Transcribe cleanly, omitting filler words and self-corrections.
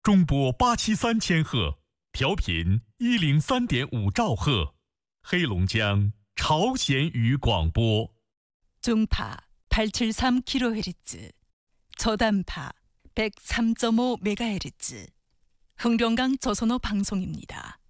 中波873千赫，调频103.5兆赫，黑龙江朝鲜语广播。 중파 873kHz, 저단파 103.5MHz, 흥룡강 조선어 방송입니다.